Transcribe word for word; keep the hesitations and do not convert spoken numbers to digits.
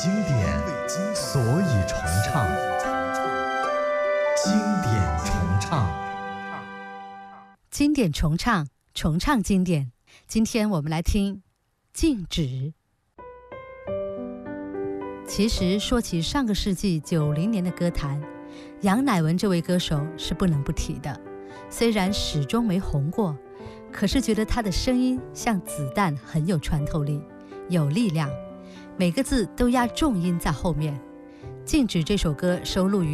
经典，所以重唱。经典重唱， 经典重唱，重唱经典。今天我们来听《静止》。其实说起上个世纪九零年的歌坛，杨乃文这位歌手是不能不提的。虽然始终没红过，可是觉得他的声音像子弹，很有穿透力，有力量，每个字都压重音在后面。《静止》这首歌收录于